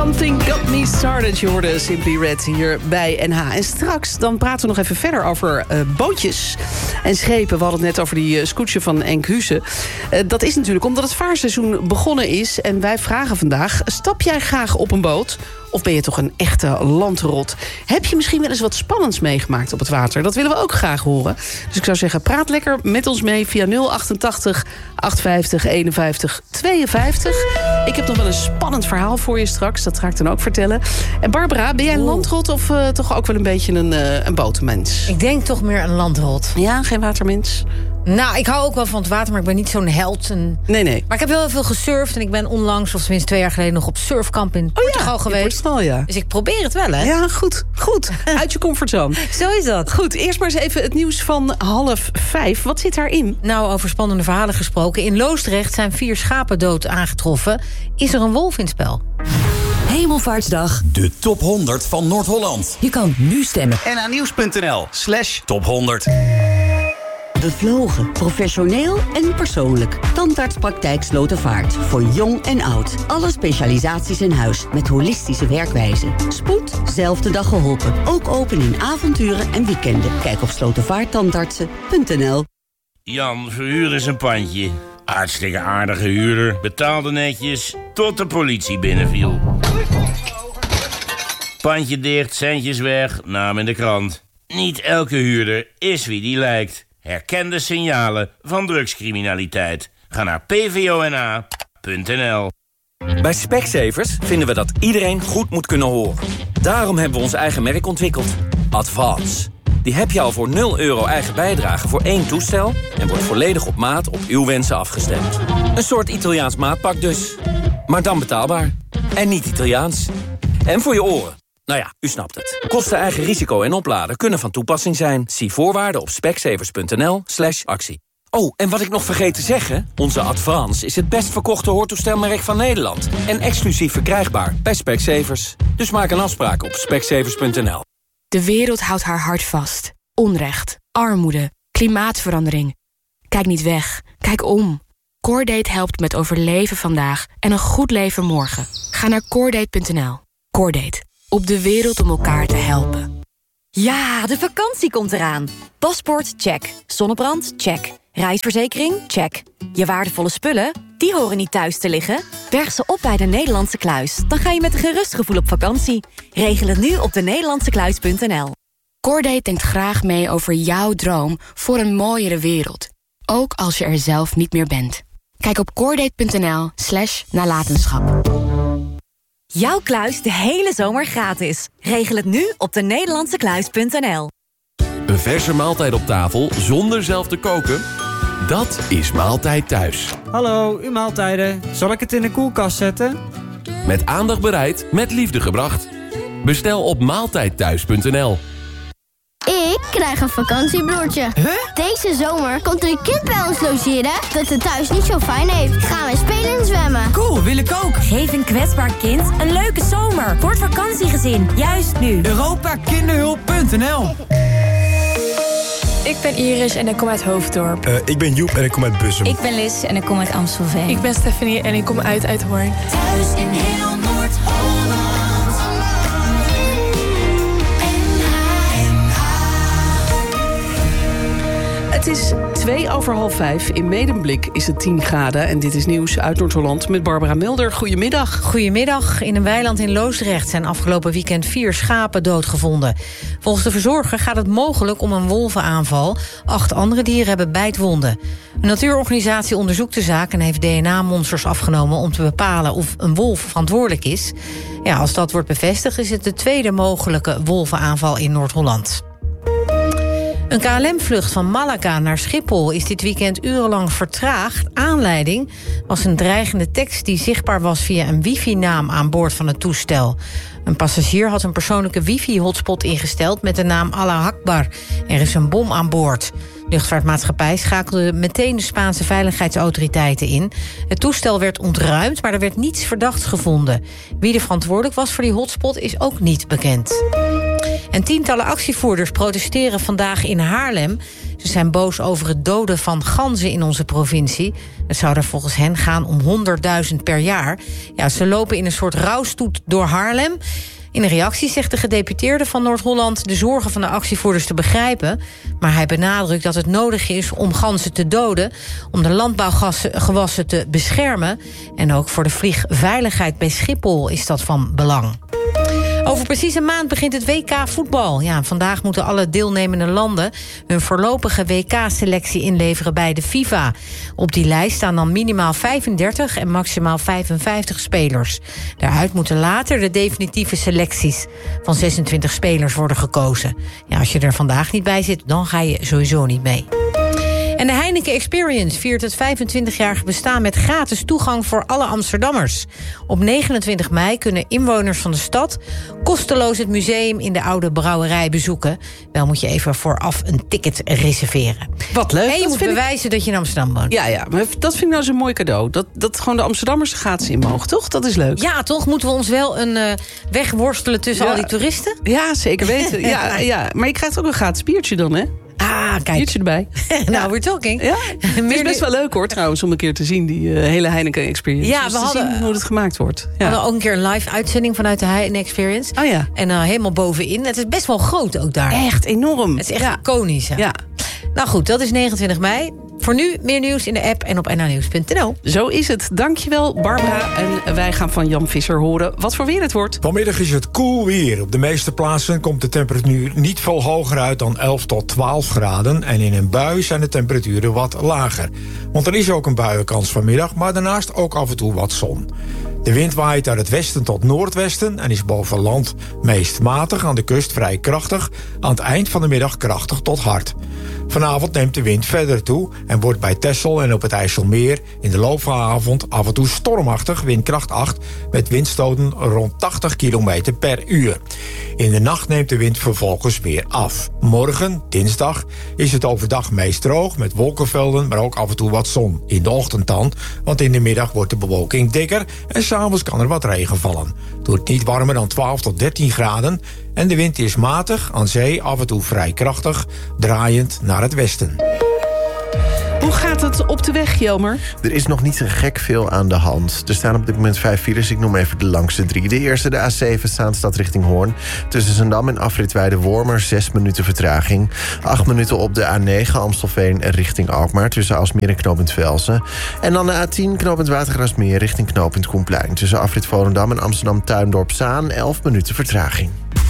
Something Got Me Started. Je hoorde Simply Red hier bij NH. En straks dan praten we nog even verder over bootjes en schepen. We hadden het net over die scootje van Enkhuizen. Dat is natuurlijk omdat het vaarseizoen begonnen is. En wij vragen vandaag, stap jij graag op een boot? Of ben je toch een echte landrot? Heb je misschien wel eens wat spannends meegemaakt op het water? Dat willen we ook graag horen. Dus ik zou zeggen, praat lekker met ons mee via 088 850 51 52. Ik heb nog wel een spannend verhaal voor je straks. Dat ga ik dan ook vertellen. En Barbara, ben jij een landrot of toch ook wel een beetje een botenmens? Ik denk toch meer een landrot. Ja, geen watermens? Nou, ik hou ook wel van het water, maar ik ben niet zo'n held. Nee. Maar ik heb wel veel gesurfd en ik ben onlangs, of tenminste 2 jaar geleden, nog op surfkamp in Portugal geweest. Portugal, ja. Dus ik probeer het wel, hè? Ja, goed. Uit je comfortzone. Zo is dat. Goed, eerst maar eens even het nieuws van 4:30. Wat zit daarin? Nou, over spannende verhalen gesproken. In Loosdrecht zijn 4 schapen dood aangetroffen. Is er een wolf in het spel? Hemelvaartsdag. De top 100 van Noord-Holland. Je kan nu stemmen. NHnieuws.nl/top100. Bevlogen, professioneel en persoonlijk. Tandartspraktijk Slotervaart. Voor jong en oud. Alle specialisaties in huis. Met holistische werkwijze. Spoed, zelfde dag geholpen. Ook open in avonturen en weekenden. Kijk op slotervaarttandartsen.nl. Jan, verhuur eens een pandje. Hartstikke aardige huurder. Betaalde netjes tot de politie binnenviel. Pandje dicht, centjes weg, naam in de krant. Niet elke huurder is wie die lijkt. Herken de signalen van drugscriminaliteit. Ga naar pvona.nl. Bij Specsavers vinden we dat iedereen goed moet kunnen horen. Daarom hebben we ons eigen merk ontwikkeld. Advance. Die heb je al voor €0 eigen bijdrage voor 1 toestel... en wordt volledig op maat op uw wensen afgestemd. Een soort Italiaans maatpak dus. Maar dan betaalbaar. En niet Italiaans. En voor je oren. Nou ja, u snapt het. Kosten eigen risico en opladen kunnen van toepassing zijn. Zie voorwaarden op specsavers.nl/actie. Oh, en wat ik nog vergeet te zeggen... onze Advance is het best verkochte hoortoestelmerk van Nederland. En exclusief verkrijgbaar bij Specsavers. Dus maak een afspraak op specsavers.nl. De wereld houdt haar hart vast. Onrecht, armoede, klimaatverandering. Kijk niet weg, kijk om. Cordate helpt met overleven vandaag en een goed leven morgen. Ga naar cordate.nl. Cordate. Op de wereld om elkaar te helpen. Ja, de vakantie komt eraan. Paspoort, check. Zonnebrand, check. Reisverzekering, check. Je waardevolle spullen, die horen niet thuis te liggen. Berg ze op bij de Nederlandse Kluis. Dan ga je met een gerust gevoel op vakantie. Regel het nu op denederlandsekluis.nl. Cordate denkt graag mee over jouw droom voor een mooiere wereld. Ook als je er zelf niet meer bent. Kijk op cordate.nl/nalatenschap. Jouw kluis de hele zomer gratis. Regel het nu op denederlandsekluis.nl. Een verse maaltijd op tafel zonder zelf te koken? Dat is Maaltijd Thuis. Hallo, uw maaltijden. Zal ik het in de koelkast zetten? Met aandacht bereid, met liefde gebracht. Bestel op maaltijdthuis.nl. Ik krijg een vakantiebroertje. Huh? Deze zomer komt er een kind bij ons logeren dat het thuis niet zo fijn heeft. Gaan we spelen en zwemmen. Cool, wil ik ook. Geef een kwetsbaar kind een leuke zomer voor het vakantiegezin. Juist nu. Europakinderhulp.nl. Ik ben Iris en ik kom uit Hoofddorp. Ik ben Joep en ik kom uit Bussum. Ik ben Liz en ik kom uit Amstelveen. Ik ben Stephanie en ik kom uit Uithoorn. Thuis in heel Noord-Holland. Het is 4:02. In Medemblik is het 10 graden. En dit is nieuws uit Noord-Holland met Barbara Mulder. Goedemiddag. Goedemiddag. In een weiland in Loosdrecht zijn afgelopen weekend 4 schapen doodgevonden. Volgens de verzorger gaat het mogelijk om een wolvenaanval. 8 andere dieren hebben bijtwonden. Een natuurorganisatie onderzoekt de zaak en heeft DNA-monsters afgenomen om te bepalen of een wolf verantwoordelijk is. Ja, als dat wordt bevestigd is het de tweede mogelijke wolvenaanval in Noord-Holland. Een KLM-vlucht van Malaga naar Schiphol is dit weekend urenlang vertraagd. Aanleiding was een dreigende tekst die zichtbaar was via een wifi-naam aan boord van het toestel. Een passagier had een persoonlijke wifi-hotspot ingesteld met de naam Allah Akbar. Er is een bom aan boord. De luchtvaartmaatschappij schakelde meteen de Spaanse veiligheidsautoriteiten in. Het toestel werd ontruimd, maar er werd niets verdachts gevonden. Wie er verantwoordelijk was voor die hotspot is ook niet bekend. En tientallen actievoerders protesteren vandaag in Haarlem. Ze zijn boos over het doden van ganzen in onze provincie. Het zou er volgens hen gaan om 100.000 per jaar. Ja, ze lopen in een soort rouwstoet door Haarlem. In een reactie zegt de gedeputeerde van Noord-Holland de zorgen van de actievoerders te begrijpen. Maar hij benadrukt dat het nodig is om ganzen te doden, om de landbouwgewassen te beschermen. En ook voor de vliegveiligheid bij Schiphol is dat van belang. Over precies een maand begint het WK voetbal. Ja, vandaag moeten alle deelnemende landen hun voorlopige WK-selectie inleveren bij de FIFA. Op die lijst staan dan minimaal 35 en maximaal 55 spelers. Daaruit moeten later de definitieve selecties van 26 spelers worden gekozen. Ja, als je er vandaag niet bij zit, dan ga je sowieso niet mee. En de Heineken Experience viert het 25-jarige bestaan met gratis toegang voor alle Amsterdammers. Op 29 mei kunnen inwoners van de stad kosteloos het museum in de oude brouwerij bezoeken. Wel moet je even vooraf een ticket reserveren. Wat leuk. En je moet bewijzen dat je in Amsterdam woont. Ja, maar dat vind ik nou zo'n mooi cadeau. Dat gewoon de Amsterdammers er gratis in mogen, toch? Dat is leuk. Ja, toch? Moeten we ons wel een weg worstelen tussen al die toeristen? Ja, zeker weten. Ja. Maar je krijgt ook een gratis biertje dan, hè? Ah, kijk. Biertje erbij. Nou, we're talking. Ja. Het is best wel leuk hoor, trouwens, om een keer te zien, die hele Heineken Experience. Ja, dus we hadden hoe het gemaakt wordt. We hadden ook een keer een live uitzending vanuit de Heineken Experience. Oh ja. En helemaal bovenin. Het is best wel groot ook daar. Echt enorm. Het is echt iconisch. Hè? Ja. Nou goed, dat is 29 mei. Voor nu meer nieuws in de app en op nhnieuws.nl. Zo is het. Dankjewel, Barbara. En wij gaan van Jan Visser horen wat voor weer het wordt. Vanmiddag is het koel weer. Op de meeste plaatsen komt de temperatuur niet veel hoger uit dan 11 tot 12 graden. En in een bui zijn de temperaturen wat lager. Want er is ook een buienkans vanmiddag, maar daarnaast ook af en toe wat zon. De wind waait uit het westen tot noordwesten en is boven land meest matig, aan de kust vrij krachtig, aan het eind van de middag krachtig tot hard. Vanavond neemt de wind verder toe en wordt bij Texel en op het IJsselmeer in de loop van de avond af en toe stormachtig, windkracht 8, met windstoten rond 80 km per uur. In de nacht neemt de wind vervolgens weer af. Morgen, dinsdag, is het overdag meest droog met wolkenvelden, maar ook af en toe wat zon. In de ochtend dan, want in de middag wordt de bewolking dikker en 's avonds kan er wat regen vallen. Het wordt niet warmer dan 12 tot 13 graden en de wind is matig, aan zee af en toe vrij krachtig, draaiend naar het westen. Hoe gaat het op de weg, Jelmer? Er is nog niet zo gek veel aan de hand. Er staan op dit moment 5 files, ik noem even de langste 3. De eerste, de A7, Zaanstad richting Hoorn. Tussen Zandam en afrit Weide-Wormer, 6 minuten vertraging. 8 minuten op de A9, Amstelveen richting Alkmaar. Tussen Aalsmeer en knooppunt Velsen. En dan de A10, knooppunt Watergraafsmeer richting knooppunt Koenplein. Tussen afrit Volendam en Amsterdam-Tuindorp-Zaan, 11 minuten vertraging.